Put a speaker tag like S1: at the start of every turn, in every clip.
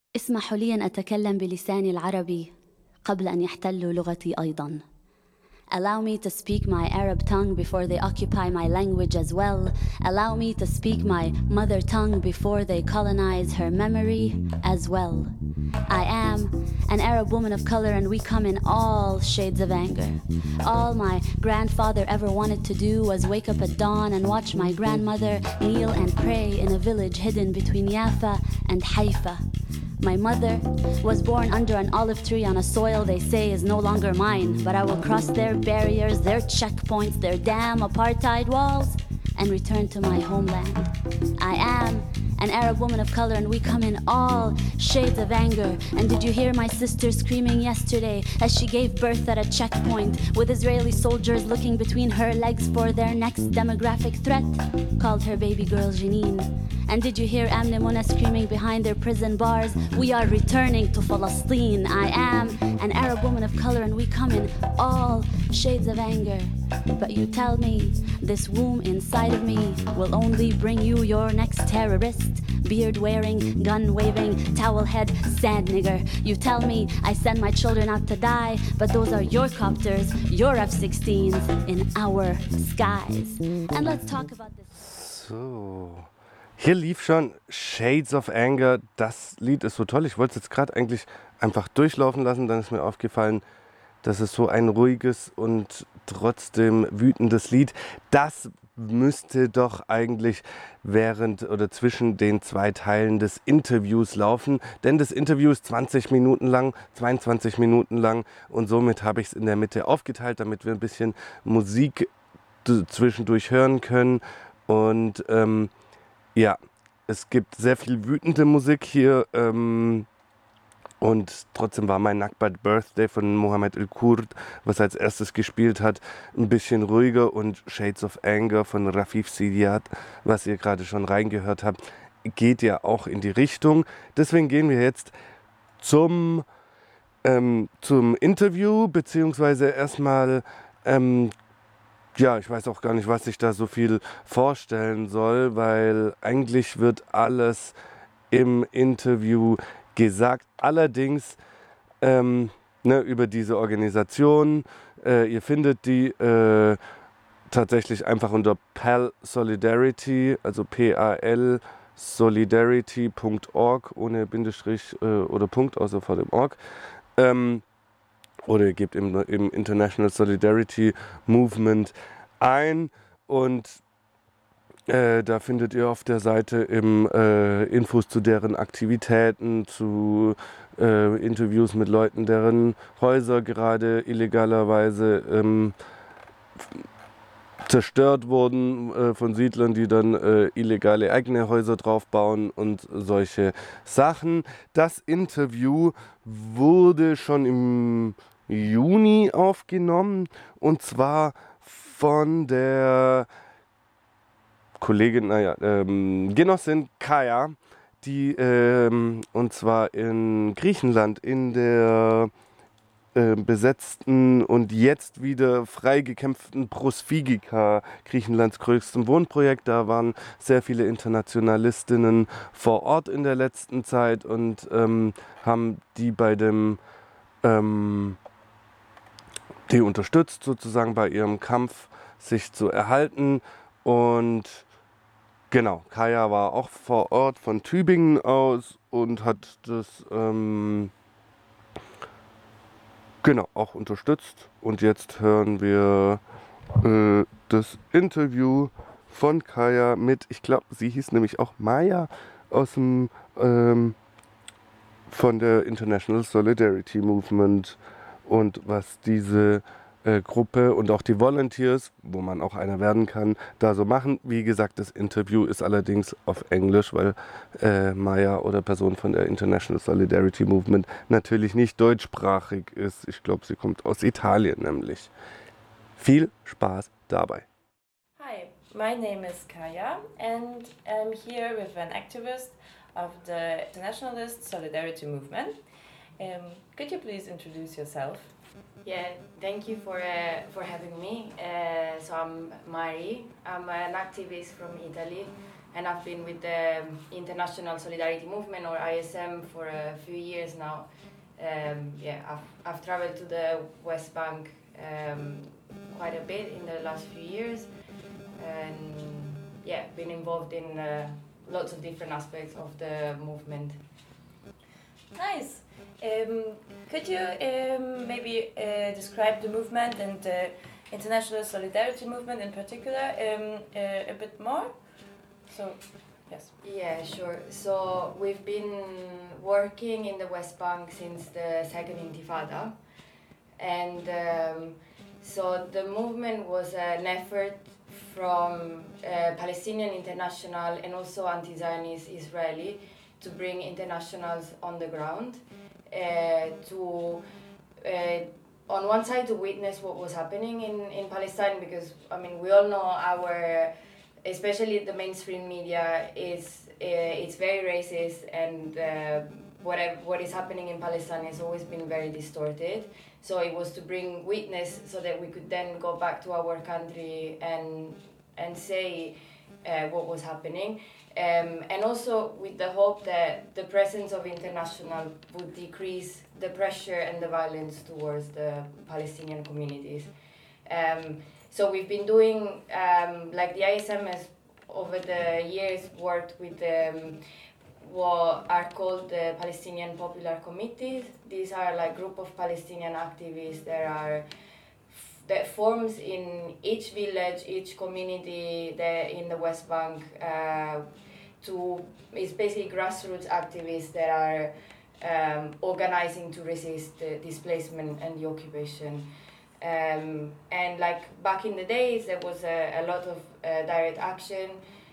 S1: اسمحوا لي أن أتكلم بلساني العربي قبل أن يحتلوا لغتي أيضاً. Allow me to speak my Arab tongue before they occupy my language as well. Allow me to speak my mother tongue before they colonize her memory as well. I am an Arab woman of color and we come in all shades of anger. All my grandfather ever wanted to do was wake up at dawn and watch my grandmother kneel and pray in a village hidden between Yafa and Haifa. My mother was born under an olive tree on a soil they say is no longer mine, but I will cross their barriers, their checkpoints, their damn apartheid walls, and return to my homeland. I am an Arab woman of color and we come in all shades of anger. And did you hear my sister screaming yesterday as she gave birth at a checkpoint with Israeli soldiers looking between her legs for their next demographic threat? Called her baby girl Janine. And did you hear Amne Mona screaming behind their prison bars? We are returning to Palestine. I am an Arab woman of color and we come in all shades of anger. But you tell me this womb inside of me will only bring you your next terrorist. Beard wearing, gun waving, towel head, sand nigger. You tell me I send my children out to die, but those are your copters, your F-16s in our skies. And let's talk about this.
S2: So. Hier lief schon Shades of Anger. Das Lied ist so toll. Ich wollte es jetzt gerade eigentlich einfach durchlaufen lassen. Dann ist mir aufgefallen, das ist so ein ruhiges und trotzdem wütendes Lied. Das müsste doch eigentlich während oder zwischen den zwei Teilen des Interviews laufen. Denn das Interview ist 20 Minuten lang, 22 Minuten lang. Und somit habe ich es in der Mitte aufgeteilt, damit wir ein bisschen Musik zwischendurch hören können. Und ja, es gibt sehr viel wütende Musik hier und trotzdem war mein Nakbat Birthday von Mohammed El-Kurd, was als erstes gespielt hat, ein bisschen ruhiger und Shades of Anger von Rafif Sidiat, was ihr gerade schon reingehört habt, geht ja auch in die Richtung. Deswegen gehen wir jetzt zum Interview, beziehungsweise erstmal ja, ich weiß auch gar nicht, was ich da so viel vorstellen soll, weil eigentlich wird alles im Interview gesagt. Allerdings über diese Organisation. Ihr findet die tatsächlich einfach unter PAL Solidarity, also PAL solidarity.org, ohne Bindestrich oder Punkt, außer vor dem Org. Oder ihr gebt im International Solidarity Movement ein und da findet ihr auf der Seite Infos zu deren Aktivitäten, zu Interviews mit Leuten, deren Häuser gerade illegalerweise zerstört wurden von Siedlern, die dann illegale eigene Häuser draufbauen und solche Sachen. Das Interview wurde schon im Juni aufgenommen und zwar von der Kollegin, Genossin Kaya, die und zwar in Griechenland in der besetzten und jetzt wieder freigekämpften Prosfigika, Griechenlands größtem Wohnprojekt. Da waren sehr viele Internationalistinnen vor Ort in der letzten Zeit und haben die bei dem die unterstützt sozusagen bei ihrem Kampf, sich zu erhalten. Und genau, Kaya war auch vor Ort von Tübingen aus und hat das auch unterstützt. Und jetzt hören wir das Interview von Kaya mit, ich glaube, sie hieß nämlich auch Maya aus dem von der International Solidarity Movement und was diese Gruppe und auch die Volunteers, wo man auch einer werden kann, da so machen. Wie gesagt, das Interview ist allerdings auf Englisch, weil Maya oder Person von der International Solidarity Movement natürlich nicht deutschsprachig ist. Ich glaube, sie kommt aus Italien nämlich. Viel Spaß dabei.
S3: Hi, my name is Kaya and I'm here with an activist of the Internationalist Solidarity Movement. Could you please introduce yourself?
S4: Yeah, thank you for having me. So I'm Mari. I'm an activist from Italy, and I've been with the International Solidarity Movement, or ISM, for a few years now. I've traveled to the West Bank quite a bit in the last few years, and been involved in lots of different aspects of the movement.
S3: Nice. Could you maybe describe the movement and the International Solidarity Movement in particular a bit more? So, yes.
S4: Yeah, sure. So we've been working in the West Bank since the Second Intifada, and so the movement was an effort from Palestinian International and also anti-Zionist Israeli to bring internationals on the ground on one side to witness what was happening in Palestine, because I mean we all know especially the mainstream media it's very racist, and what is happening in Palestine has always been very distorted. So it was to bring witness so that we could then go back to our country and say what was happening. And also with the hope that the presence of international would decrease the pressure and the violence towards the Palestinian communities. So we've been doing, like the ISM has over the years worked with what are called the Palestinian Popular Committees. These are like group of Palestinian activists that forms in each village, each community there in the West Bank. It's basically grassroots activists that are organizing to resist the displacement and the occupation. And like back in the days, there was a lot of direct action.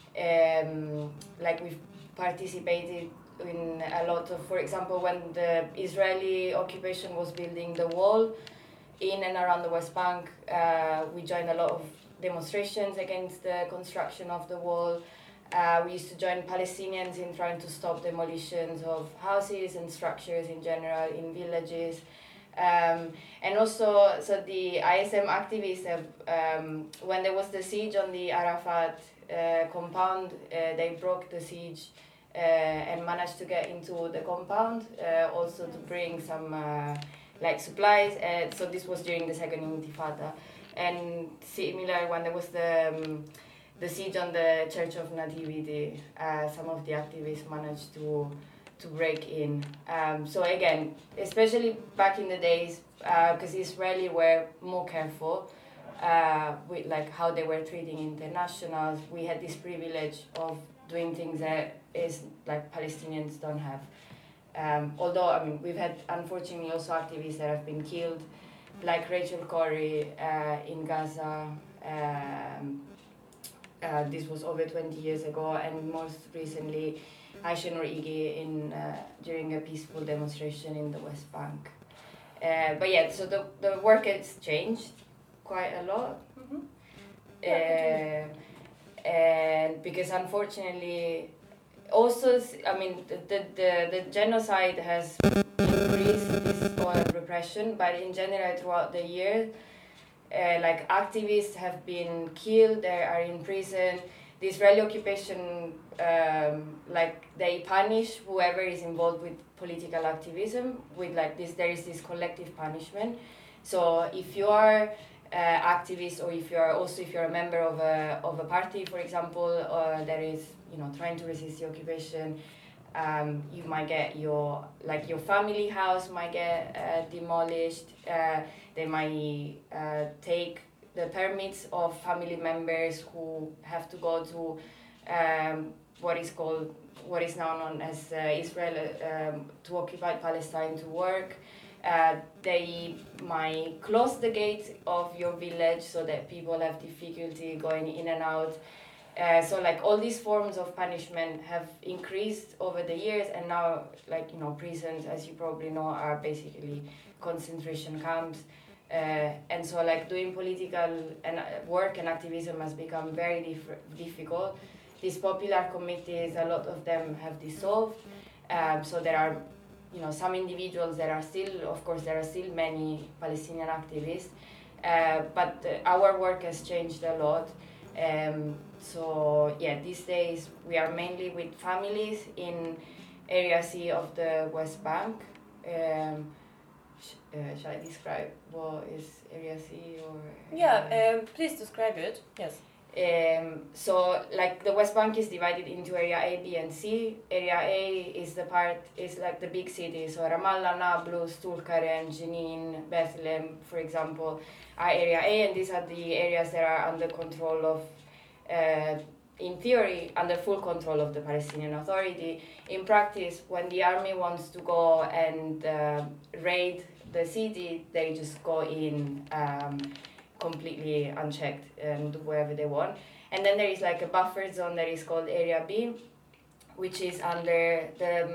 S4: Like we've participated in a lot of, for example, when the Israeli occupation was building the wall in and around the West Bank, we joined a lot of demonstrations against the construction of the wall. We used to join Palestinians in trying to stop demolitions of houses and structures in general in villages. And also, so the ISM activists have, when there was the siege on the Arafat compound, they broke the siege and managed to get into the compound, also to bring some like supplies. So this was during the Second Intifada. And similar, when there was the siege on the Church of Nativity, some of the activists managed to break in. So again, especially back in the days, because Israeli were more careful with like how they were treating internationals, we had this privilege of doing things that is like Palestinians don't have. Although I mean we've had unfortunately also activists that have been killed, like Rachel Corrie in Gaza. This was over 20 years ago, and most recently Aisha Noor Igi during a peaceful demonstration in the West Bank. But yeah, so the work has changed quite a lot.
S3: Mm-hmm.
S4: And because unfortunately, also, I mean, the genocide has increased this repression, but in general throughout the year, like activists have been killed, they are in prison. The Israeli occupation, like they punish whoever is involved with political activism with like this. There is this collective punishment. So if you are activist, or if you're a member of a party, for example, that is trying to resist the occupation, you might get your family house might get demolished. They might take the permits of family members who have to go to what is now known as Israel to occupy Palestine to work. They might close the gates of your village so that people have difficulty going in and out. So like all these forms of punishment have increased over the years, and now prisons, as you probably know, are basically concentration camps. And so like doing political and work and activism has become very difficult. These popular committees, a lot of them have dissolved. So there are some individuals that are still, of course, there are still many Palestinian activists, but our work has changed a lot. So yeah, these days we are mainly with families in Area C of the West Bank. Shall I describe what is Area C or?
S3: Yeah, please describe it. Yes.
S4: So like the West Bank is divided into Area A, B, and C. Area A is like the big cities, so Ramallah, Nablus, Tulkarem, Jenin, Bethlehem, for example, are Area A, and these are the areas that are under control of, in theory, under full control of the Palestinian Authority. In practice, when the army wants to go and raid the city, they just go in completely unchecked and do whatever they want. And then there is like a buffer zone that is called Area B, which is under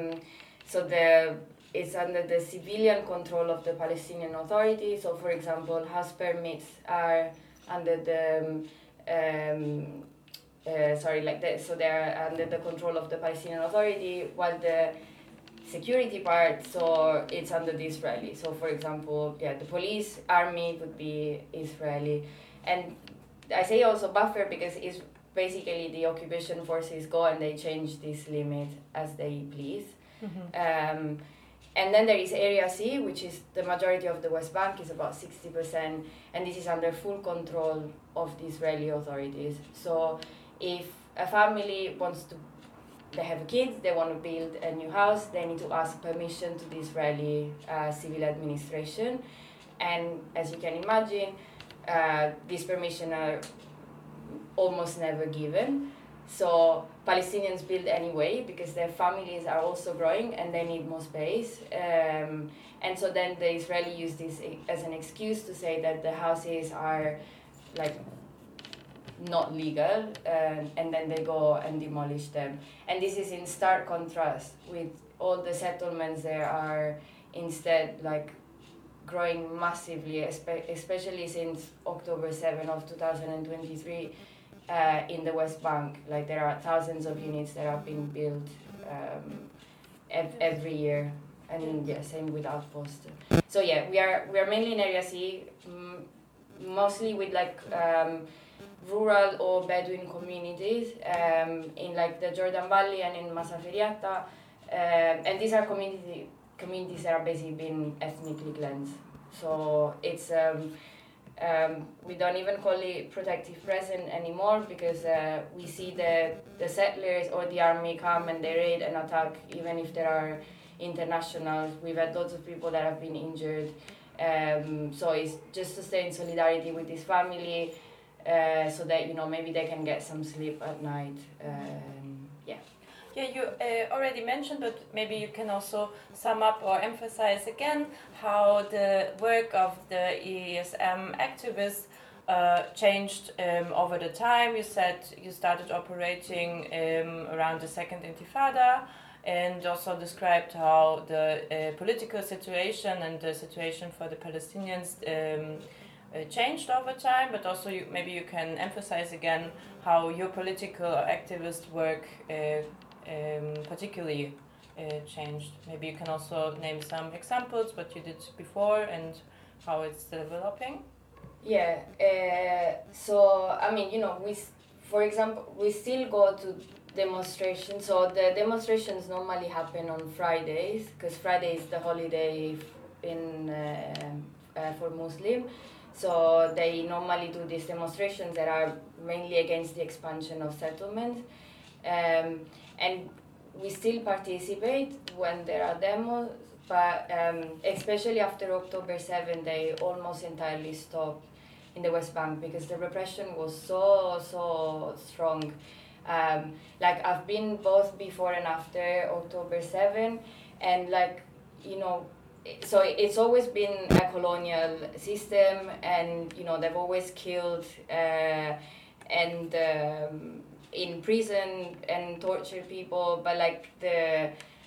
S4: it's under the civilian control of the Palestinian Authority. So, for example, house permits are under the so they're under the control of the Palestinian Authority, while the security part, so it's under the Israeli. So, for example, the police, army would be Israeli. And I say also buffer because it's basically the occupation forces go and they change this limit as they please. Mm-hmm. And then there is Area C, which is the majority of the West Bank, is about 60%, and this is under full control of the Israeli authorities. So if a family wants to, they have kids, they want to build a new house, they need to ask permission to the Israeli civil administration. And as you can imagine, these permissions are almost never given. So Palestinians build anyway because their families are also growing and they need more space. And so then the Israeli use this as an excuse to say that the houses are like not legal, and then they go and demolish them. And this is in stark contrast with all the settlements that are instead like growing massively, especially since October 7 of 2023 in the West Bank. Like there are thousands of units that have been built every year, and same with outposts. So we are mainly in Area C, mostly with like rural or Bedouin communities in like the Jordan Valley and in Masaferiata, and these are communities that are basically been ethnically cleansed. So it's we don't even call it protective presence anymore because we see the settlers or the army come and they raid and attack even if there are internationals. We've had lots of people that have been injured. So it's just to stay in solidarity with this family so that maybe they can get some sleep at night.
S3: Yeah, you already mentioned, but maybe you can also sum up or emphasize again how the work of the ESM activists changed over the time. You said you started operating around the Second Intifada, and also described how the political situation and the situation for the Palestinians changed over time, but also maybe you can emphasize again how your political or activist work particularly changed. Maybe you can also name some examples, what you did before and how it's developing.
S4: Yeah, so I mean, for example, we still go to demonstrations. So the demonstrations normally happen on Fridays because Friday is the holiday for Muslim. So they normally do these demonstrations that are mainly against the expansion of settlements. And we still participate when there are demos, but especially after October 7, they almost entirely stopped in the West Bank because the repression was so strong. Like I've been both before and after October 7, and so it's always been a colonial system, and they've always killed and in prison and torture people, but like the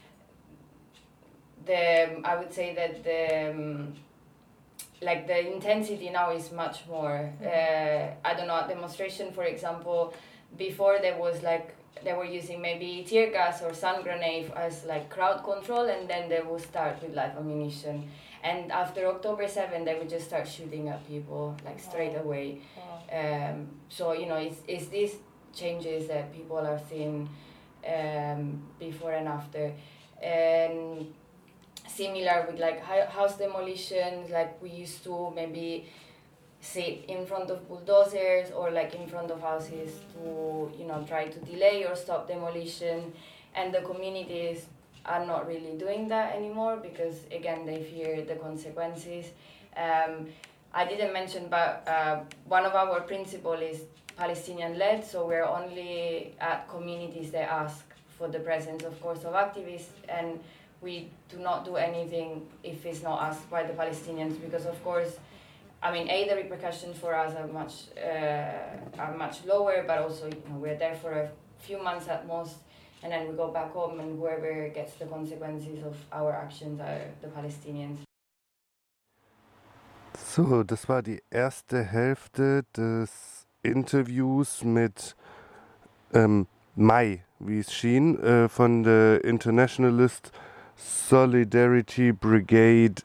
S4: I would say that the intensity now is much more. I don't know, demonstration, for example, before there was like they were using maybe tear gas or sun grenade as like crowd control, and then they will start with live ammunition. And after October 7, they would just start shooting at people like straight away. So it's these changes that people are seeing before and after. And similar with like house demolitions, like we used to maybe sit in front of bulldozers or like in front of houses to try to delay or stop demolition, and the communities are not really doing that anymore because again they fear the consequences. I didn't mention, but one of our principles is Palestinian led, so we're only at communities that ask for the presence, of course, of activists, and we do not do anything if it's not asked by the Palestinians, because of course, I mean, the repercussions for us are much lower, but also we're there for a few months at most, and then we go back home, and whoever gets the consequences of our actions are the Palestinians.
S2: So, das war die erste Hälfte des Interviews mit Mai, wie es schien, von der Internationalist Solidarity Brigade,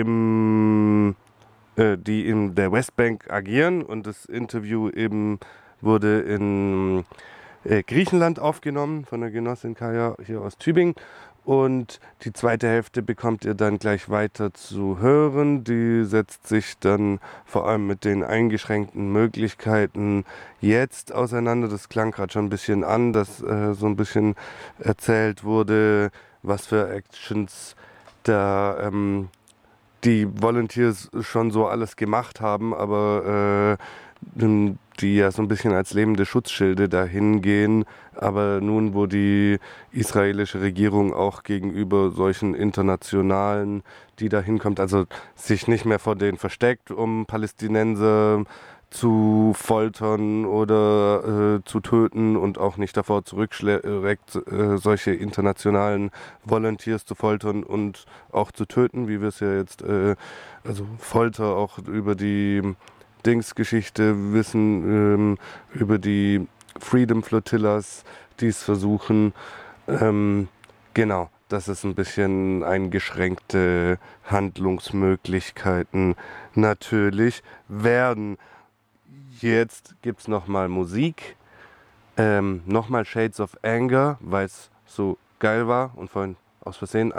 S2: die in der Westbank agieren, und das Interview eben wurde in Griechenland aufgenommen von der Genossin Kaya hier aus Tübingen, und die zweite Hälfte bekommt ihr dann gleich weiter zu hören. Die setzt sich dann vor allem mit den eingeschränkten Möglichkeiten jetzt auseinander. Das klang gerade schon ein bisschen an, dass so ein bisschen erzählt wurde, was für Actions da die Volunteers schon so alles gemacht haben, aber die ja so ein bisschen als lebende Schutzschilde dahin gehen. Aber nun, wo die israelische Regierung auch gegenüber solchen Internationalen, die da hinkommt, also sich nicht mehr vor denen versteckt, um Palästinenser zu foltern oder zu töten, und auch nicht davor zurückschreckt, solche internationalen Volunteers zu foltern und auch zu töten, wie wir es ja jetzt, also Folter auch über die Geschichte wissen, über die Freedom Flotillas, die es versuchen. Genau, dass es ein bisschen eingeschränkte Handlungsmöglichkeiten natürlich werden. Jetzt gibt es nochmal Musik, nochmal Shades of Anger, weil es so geil war und vorhin aus Versehen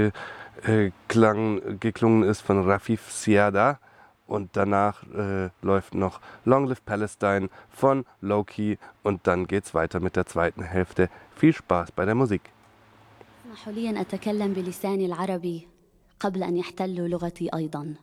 S2: geklungen ist, von Rafif Siada. Und danach läuft noch Long Live Palestine von Loki, und dann geht's weiter mit der zweiten Hälfte. Viel Spaß bei der Musik.
S1: اسمحوا لي أن أتكلم بلساني العربي قبل أن يحتلوا لغتي أيضاً.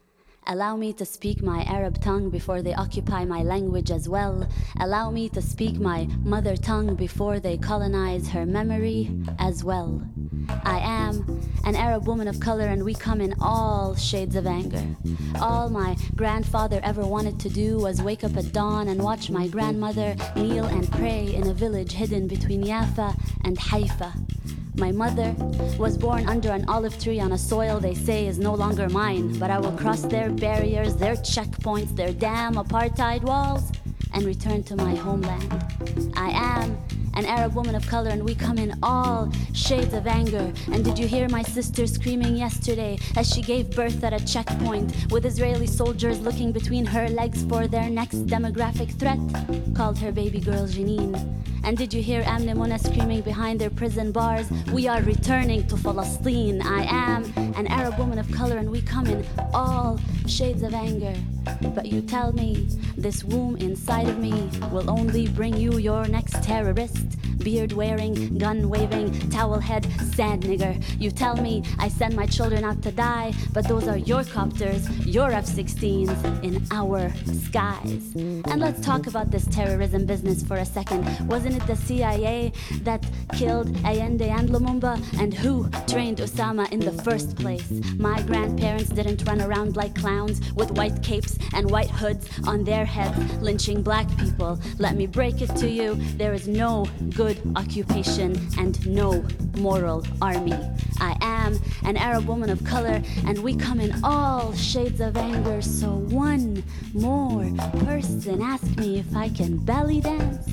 S1: Allow me to speak my Arab tongue before they occupy my language as well. Allow me to speak my mother tongue before they colonize her memory as well. I am an Arab woman of color, and we come in all shades of anger. All my grandfather ever wanted to do was wake up at dawn and watch my grandmother kneel and pray in a village hidden between Yafa and Haifa. My mother was born under an olive tree on a soil they say is no longer mine, but I will cross their barriers, their checkpoints, their damn apartheid walls, and return to my homeland. I am an Arab woman of color, and we come in all shades of anger. And did you hear my sister screaming yesterday as she gave birth at a checkpoint, with Israeli soldiers looking between her legs for their next demographic threat? Called her baby girl Janine. And did you hear Amne Mona screaming behind their prison bars, we are returning to Palestine? I am an Arab woman of color, and we come in all shades of anger. But you tell me this womb inside of me will only bring you your next terrorist, beard-wearing, gun-waving, towel-head sand nigger. You tell me I send my children out to die, but those are your copters, your F-16s in our skies. And let's talk about this terrorism business for a second. Wasn't it the CIA that killed Allende and Lumumba? And who trained Osama in the first place? My grandparents didn't run around like clowns with white capes and white hoods on their heads, lynching black people. Let me break it to you, there is no good occupation and no moral army. I am an Arab woman of color, and we come in all shades of anger. So one more person ask me if I can belly dance.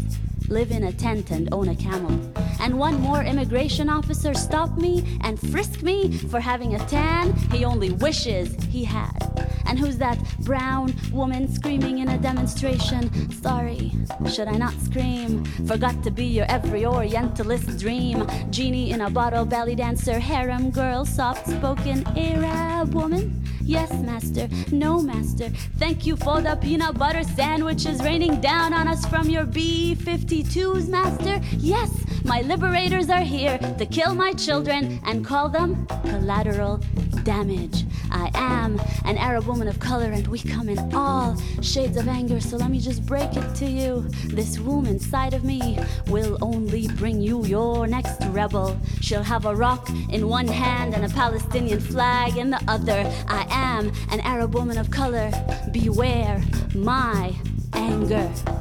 S1: live in a tent and own a camel. And one more immigration officer stopped me and frisked me for having a tan he only wishes he had. And who's that brown woman screaming in a demonstration? Sorry, should I not scream? Forgot to be your every Orientalist dream. Genie in a bottle, belly dancer, harem girl, soft-spoken Arab woman. Yes, master, no, master. Thank you for the peanut butter sandwiches raining down on us from your B-52s, master. Yes, my liberators are here to kill my children and call them collateral damage. I am an Arab woman of color and we come in all shades of anger, so let me just break it to you. This womb inside of me will only bring you your next rebel. She'll have a rock in one hand and a Palestinian flag in the other. I am an Arab woman of color. Beware my anger.